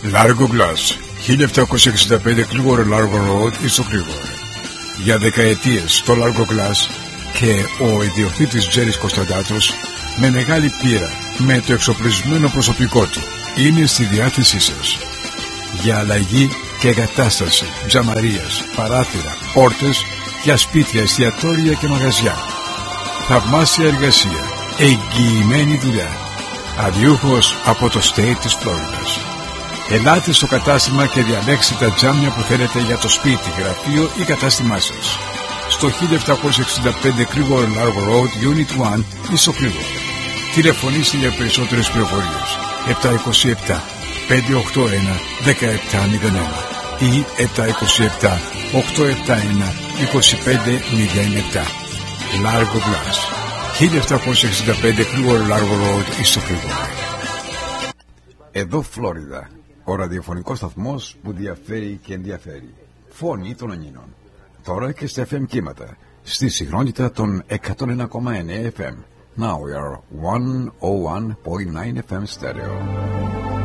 Largo Glass, 1765 Clearwater Largo Road, στο Clearwater. Για δεκαετίες στο Largo Glass και ο ιδιοκτήτης Τζέρις Κωνσταντάτος, με μεγάλη πείρα, με το εξοπλισμένο προσωπικό του, είναι στη διάθεσή σας. Για αλλαγή και εγκατάσταση τζαμαρίας, παράθυρα, πόρτες για σπίτια, εστιατόρια και μαγαζιά. Θαυμάσια εργασία, εγγυημένη δουλειά. Αδιούχος από το state της Φλόριδας. Ελάτε στο κατάστημα και διαλέξτε τα τζάμια που θέλετε για το σπίτι, γραφείο ή κατάστημά σας. Στο 1765 Clearwater Largo Road, Unit 1, στο Clearwater. Τηλεφωνήστε για περισσότερες πληροφορίες. 727 581 1701 ή 727 871 2507. Largo Glass, 1765 Clearwater Largo Road, στο Clearwater. Εδώ Φλόριδα, ο ραδιοφωνικός σταθμός που διαφέρει και ενδιαφέρει. Φωνή των Ελλήνων. Τώρα και στα FM κύματα, στη συχνότητα των 101,9 FM. Now we are 101.9 FM stereo.